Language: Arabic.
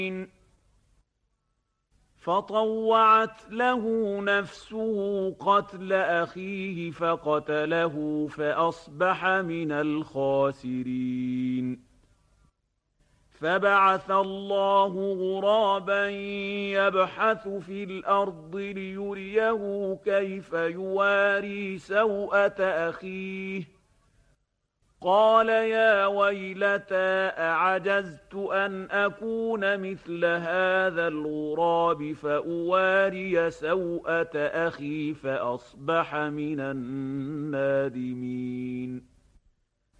فطوعت له نفسه قتل أخيه فقتله فأصبح من الخاسرين. فبعث الله غرابا يبحث في الأرض ليريه كيف يواري سوءة أخيه. قال يا ويلتى أعجزت أن أكون مثل هذا الغراب فأواري سوءة أخي فأصبح من النادمين.